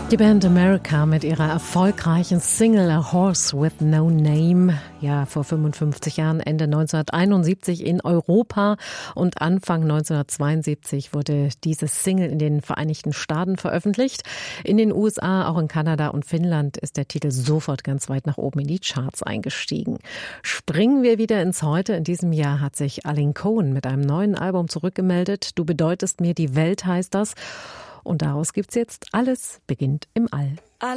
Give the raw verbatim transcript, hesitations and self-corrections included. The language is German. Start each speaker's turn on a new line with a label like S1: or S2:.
S1: Die Band America mit ihrer erfolgreichen Single A Horse with No Name, ja vor fünfundfünfzig Jahren, Ende neunzehnhunderteinundsiebzig in Europa und Anfang neunzehnhundertzweiundsiebzig wurde diese Single in den Vereinigten Staaten veröffentlicht. In den U S A, auch in Kanada und Finnland ist der Titel sofort ganz weit nach oben in die Charts eingestiegen. Springen wir wieder ins Heute. In diesem Jahr hat sich Aline Cohen mit einem neuen Album zurückgemeldet. Du bedeutest mir die Welt heißt das. Und daraus gibt's jetzt Alles beginnt im All.